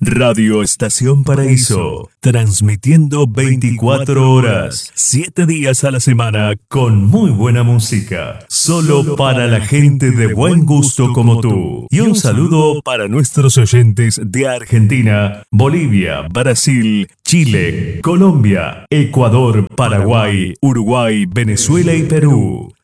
Radio Estación Paraíso, transmitiendo 24 horas, 7 días a la semana con muy buena música, solo para la gente de buen gusto como tú. Y un saludo para nuestros oyentes de Argentina, Bolivia, Brasil, Chile, Colombia, Ecuador, Paraguay, Uruguay, Venezuela y Perú.